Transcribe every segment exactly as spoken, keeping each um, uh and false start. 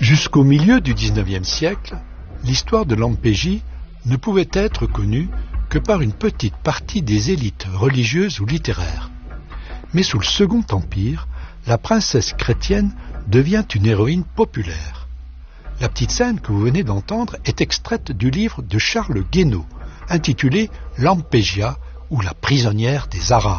Jusqu'au milieu du dix-neuvième siècle, l'histoire de Lampégie ne pouvait être connue que par une petite partie des élites religieuses ou littéraires. Mais sous le Second Empire, la princesse chrétienne devient une héroïne populaire. La petite scène que vous venez d'entendre est extraite du livre de Charles Guénot, intitulé « Lampégia » ou « La prisonnière des Arabes ».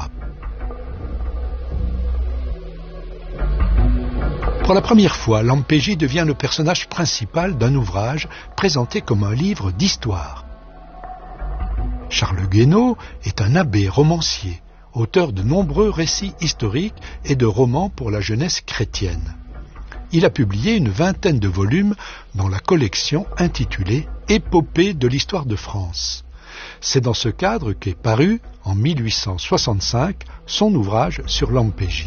Pour la première fois, Lampégie devient le personnage principal d'un ouvrage présenté comme un livre d'histoire. Charles Guénot est un abbé romancier, auteur de nombreux récits historiques et de romans pour la jeunesse chrétienne. Il a publié une vingtaine de volumes dans la collection intitulée « Épopée de l'histoire de France ». C'est dans ce cadre qu'est paru, en mille huit cent soixante-cinq, son ouvrage sur Lampégie.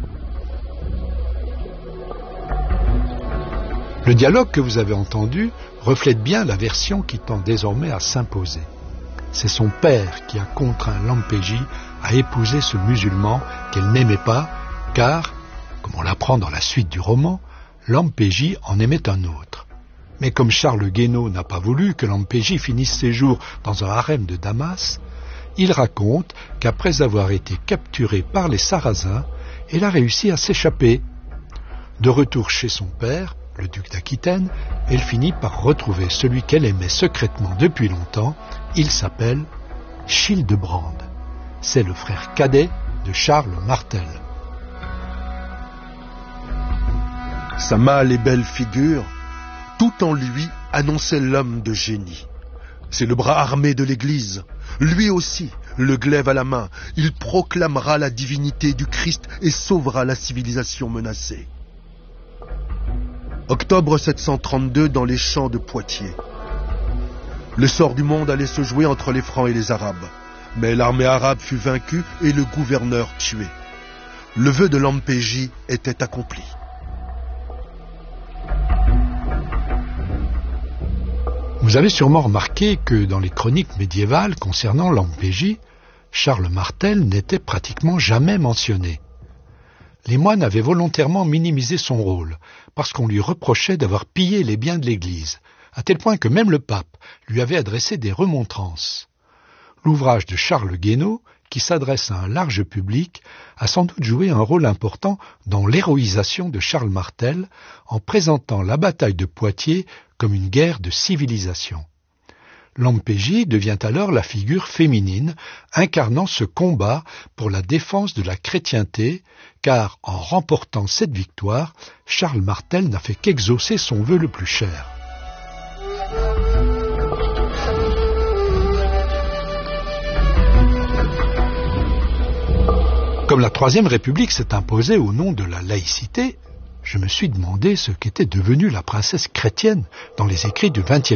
Le dialogue que vous avez entendu reflète bien la version qui tend désormais à s'imposer. C'est son père qui a contraint Lampégie à épouser ce musulman qu'elle n'aimait pas, car, comme on l'apprend dans la suite du roman, Lampégie en aimait un autre. Mais comme Charles Guénot n'a pas voulu que Lampégie finisse ses jours dans un harem de Damas, il raconte qu'après avoir été capturée par les Sarrasins, elle a réussi à s'échapper. De retour chez son père, le duc d'Aquitaine, elle finit par retrouver celui qu'elle aimait secrètement depuis longtemps. Il s'appelle Childebrand. C'est le frère cadet de Charles Martel. Sa mâle et belle figure, tout en lui annonçait l'homme de génie. C'est le bras armé de l'Église. Lui aussi, le glaive à la main, il proclamera la divinité du Christ et sauvera la civilisation menacée. Octobre sept cent trente-deux, dans les champs de Poitiers. Le sort du monde allait se jouer entre les Francs et les Arabes. Mais l'armée arabe fut vaincue et le gouverneur tué. Le vœu de Lampégie était accompli. Vous avez sûrement remarqué que dans les chroniques médiévales concernant Lampégie, Charles Martel n'était pratiquement jamais mentionné. Les moines avaient volontairement minimisé son rôle, parce qu'on lui reprochait d'avoir pillé les biens de l'Église, à tel point que même le pape lui avait adressé des remontrances. L'ouvrage de Charles Guénot, qui s'adresse à un large public, a sans doute joué un rôle important dans l'héroïsation de Charles Martel, en présentant la bataille de Poitiers comme une guerre de civilisation. Lampégie devient alors la figure féminine incarnant ce combat pour la défense de la chrétienté, car en remportant cette victoire, Charles Martel n'a fait qu'exaucer son vœu le plus cher. Comme la Troisième République s'est imposée au nom de la laïcité, je me suis demandé ce qu'était devenue la princesse chrétienne dans les écrits du vingtième